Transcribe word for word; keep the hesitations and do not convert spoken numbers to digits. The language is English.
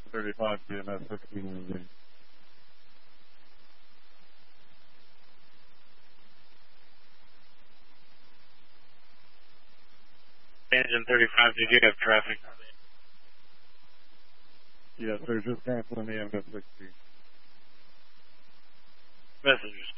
thirty-five P M S fifteen engaged. Engine thirty-five, did you have traffic? Yes, sir, just canceling the M S sixteen. Message